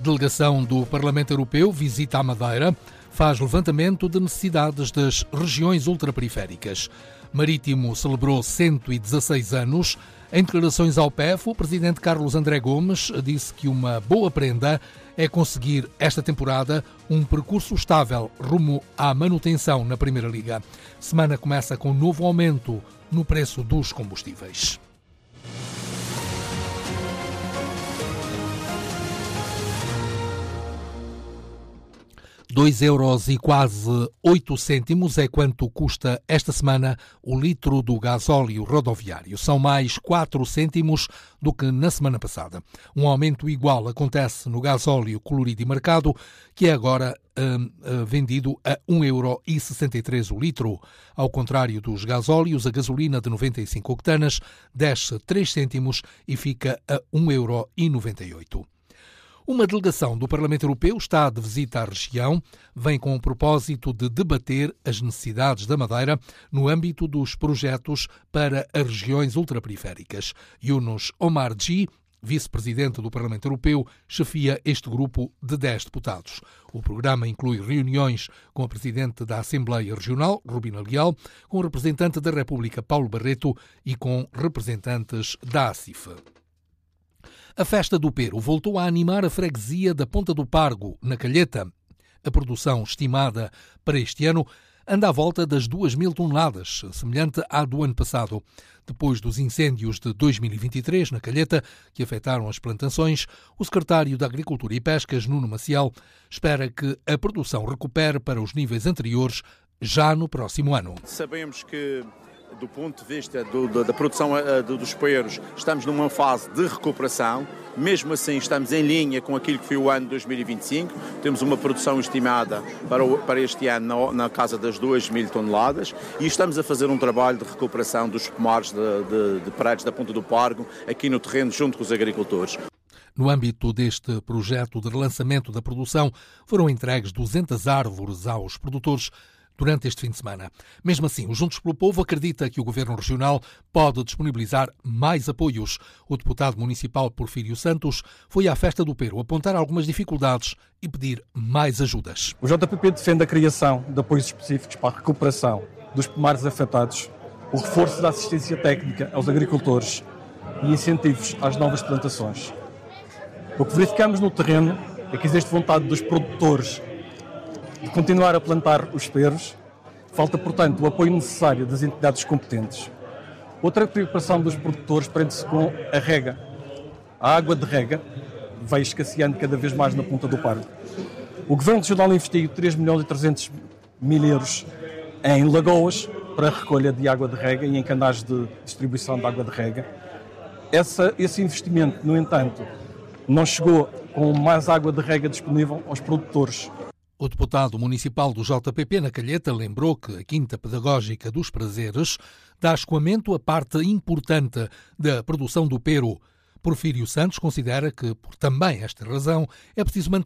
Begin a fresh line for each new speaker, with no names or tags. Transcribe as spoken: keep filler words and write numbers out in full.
Delegação do Parlamento Europeu visita a Madeira, faz levantamento de necessidades das regiões ultraperiféricas. Marítimo celebrou cento e dezasseis anos. Em declarações ao P E F, o presidente Carlos André Gomes disse que uma boa prenda é conseguir esta temporada um percurso estável rumo à manutenção na Primeira Liga. Semana começa com um novo aumento no preço dos combustíveis. dois euros e quase oito cêntimos é quanto custa esta semana o litro do gasóleo rodoviário. São mais quatro cêntimos do que na semana passada. Um aumento igual acontece no gasóleo colorido e marcado, que é agora hum, vendido a um euro e sessenta e três o litro. Ao contrário dos gasóleos, a gasolina de noventa e cinco octanas desce três cêntimos e fica a um euro e noventa e oito. Uma delegação do Parlamento Europeu está de visita à região, vem com o propósito de debater as necessidades da Madeira no âmbito dos projetos para as regiões ultraperiféricas. Yunus Omar G., vice-presidente do Parlamento Europeu, chefia este grupo de dez deputados. O programa inclui reuniões com a presidente da Assembleia Regional, Rubina Leal, com o representante da República, Paulo Barreto, e com representantes da A C I F. A festa do Pero voltou a animar a freguesia da Ponta do Pargo, na Calheta. A produção estimada para este ano anda à volta das duas mil toneladas, semelhante à do ano passado. Depois dos incêndios de dois mil e vinte e três na Calheta, que afetaram as plantações, o secretário da Agricultura e Pescas, Nuno Maciel, espera que a produção recupere para os níveis anteriores já no próximo ano.
Sabemos que, do ponto de vista do, da, da produção do, dos peros, estamos numa fase de recuperação. Mesmo assim, estamos em linha com aquilo que foi o ano de dois mil e vinte e cinco. Temos uma produção estimada para, o, para este ano na, na casa das duas mil toneladas e estamos a fazer um trabalho de recuperação dos pomares de, de, de paredes da Ponta do Pargo aqui no terreno junto com os agricultores.
No âmbito deste projeto de relançamento da produção, foram entregues duzentas árvores aos produtores durante este fim de semana. Mesmo assim, o Juntos pelo Povo acredita que o Governo Regional pode disponibilizar mais apoios. O deputado municipal Porfírio Santos foi à festa do Pero apontar algumas dificuldades e pedir mais ajudas.
O J P P defende a criação de apoios específicos para a recuperação dos pomares afetados, o reforço da assistência técnica aos agricultores e incentivos às novas plantações. O que verificamos no terreno é que existe vontade dos produtores de continuar a plantar os peros. Falta, portanto, o apoio necessário das entidades competentes. Outra preocupação dos produtores prende-se com a rega. A água de rega vai escasseando cada vez mais na Ponta do Pargo. O Governo Regional investiu três milhões e trezentos mil euros em lagoas para a recolha de água de rega e em canais de distribuição de água de rega. Essa, esse investimento, no entanto, não chegou com mais água de rega disponível aos produtores.
O deputado municipal do J P P na Calheta lembrou que a Quinta Pedagógica dos Prazeres dá escoamento a parte importante da produção do Pero. Porfírio Santos considera que, por também esta razão, é preciso manter